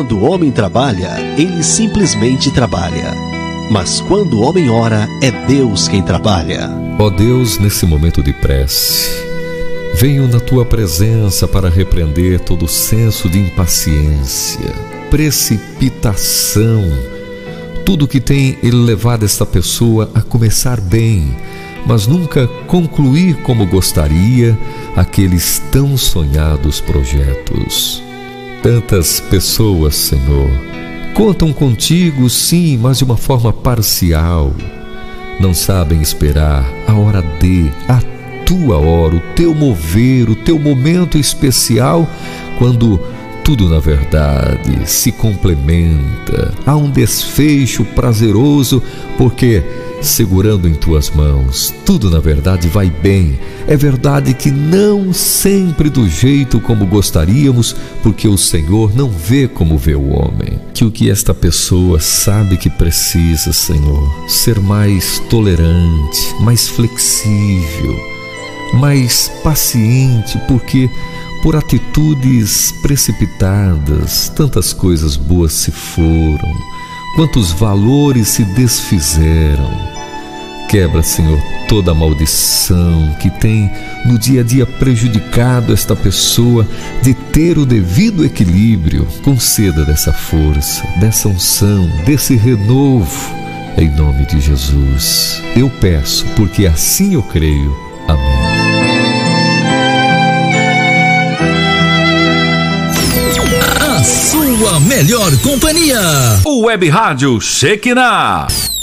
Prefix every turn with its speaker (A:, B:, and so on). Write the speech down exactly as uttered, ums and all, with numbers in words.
A: Quando o homem trabalha, ele simplesmente trabalha. Mas quando o homem ora, é Deus quem trabalha.
B: Ó Deus, nesse momento de prece, venho na tua presença para repreender todo senso de impaciência, precipitação, tudo que tem levado esta pessoa a começar bem, mas nunca concluir como gostaria aqueles tão sonhados projetos. Tantas pessoas, Senhor, contam contigo, sim, mas de uma forma parcial. Não sabem esperar a hora de, a tua hora, o teu mover, o teu momento especial, quando tudo, na verdade, se complementa. Há um desfecho prazeroso, porque segurando em tuas mãos, tudo, na verdade, vai bem. É verdade que não sempre do jeito como gostaríamos, porque o Senhor não vê como vê o homem. Que o que esta pessoa sabe que precisa, Senhor, ser mais tolerante, mais flexível, mais paciente, porque por atitudes precipitadas, tantas coisas boas se foram, quantos valores se desfizeram. Quebra, Senhor, toda a maldição que tem no dia a dia prejudicado esta pessoa de ter o devido equilíbrio. Conceda dessa força, dessa unção, desse renovo, em nome de Jesus. Eu peço, porque assim eu creio. Amém.
C: A sua melhor companhia.
D: O Web Rádio Shekinah.